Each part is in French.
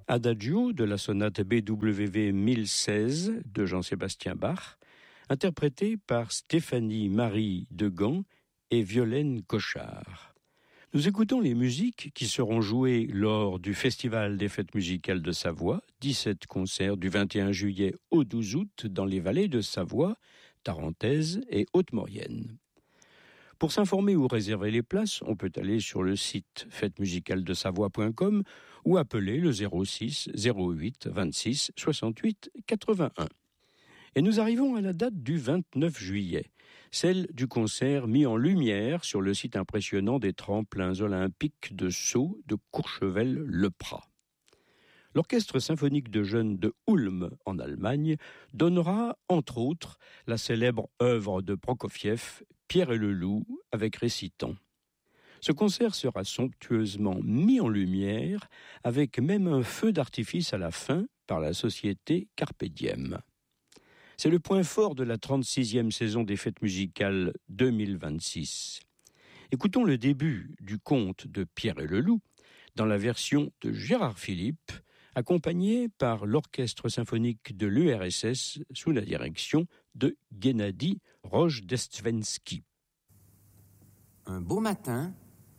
Adagio de la sonate BWV 1016 de Jean-Sébastien Bach, interprété par Stéphanie-Marie Degan et Violaine Cochard. Nous écoutons les musiques qui seront jouées lors du Festival des Fêtes musicales de Savoie, 17 concerts du 21 juillet au 12 août dans les vallées de Savoie, Tarentaise et Haute-Maurienne. Pour s'informer ou réserver les places, on peut aller sur le site fêtesmusicalesdesavoie.com ou appeler le 06 08 26 68 81. Et nous arrivons à la date du 29 juillet, celle du concert mis en lumière sur le site impressionnant des tremplins olympiques de saut de Courchevel-le-Prat. L'Orchestre symphonique de jeunes de Ulm, en Allemagne, donnera, entre autres, la célèbre œuvre de Prokofiev, Pierre et le loup, avec récitant. Ce concert sera somptueusement mis en lumière, avec même un feu d'artifice à la fin, par la société Carpe Diem. C'est le point fort de la 36e saison des Fêtes musicales 2026. Écoutons le début du conte de Pierre et le loup, dans la version de Gérard Philippe, accompagné par l'Orchestre symphonique de l'URSS sous la direction de Gennady Rojdestvensky. Un beau matin,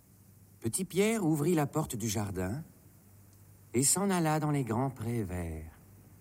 petit Pierre ouvrit la porte du jardin et s'en alla dans les grands prés verts.